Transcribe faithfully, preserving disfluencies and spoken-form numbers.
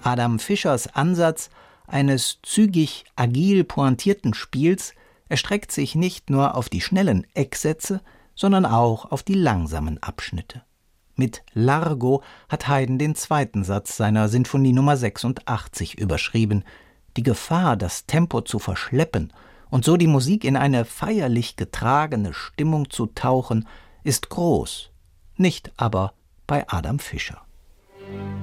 Adam Fischers Ansatz eines zügig agil pointierten Spiels erstreckt sich nicht nur auf die schnellen Ecksätze, sondern auch auf die langsamen Abschnitte. Mit Largo hat Haydn den zweiten Satz seiner Sinfonie Nummer sechsundachtzig überschrieben. Die Gefahr, das Tempo zu verschleppen und so die Musik in eine feierlich getragene Stimmung zu tauchen, ist groß, nicht aber bei Adam Fischer.